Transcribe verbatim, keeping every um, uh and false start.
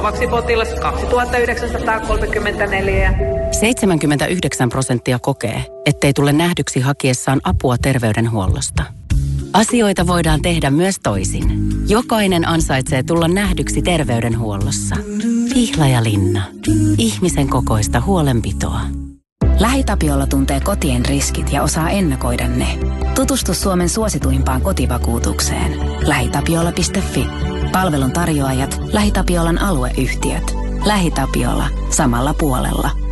Seuraavaksi potilas kaksituhattayhdeksänsataakolmekymmentäneljä. seitsemänkymmentäyhdeksän prosenttia kokee, ettei tule nähdyksi hakiessaan apua terveydenhuollosta. Asioita voidaan tehdä myös toisin. Jokainen ansaitsee tulla nähdyksi terveydenhuollossa. Pihlajalinna. Ihmisen kokoista huolenpitoa. LähiTapiola tuntee kotien riskit ja osaa ennakoida ne. Tutustu Suomen suosituimpaan kotivakuutukseen. lähitapiola piste fi. Palvelun tarjoajat, LähiTapiolan alueyhtiöt. LähiTapiola. Samalla puolella.